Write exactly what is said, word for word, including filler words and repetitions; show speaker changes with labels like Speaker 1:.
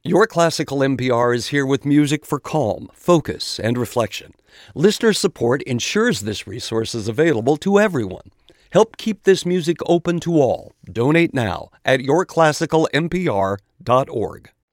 Speaker 1: Your Classical N P R is here with music for calm, focus, and reflection. Listener support ensures this resource is available to everyone. Help keep this music open to all. Donate now at your classical n p r dot org.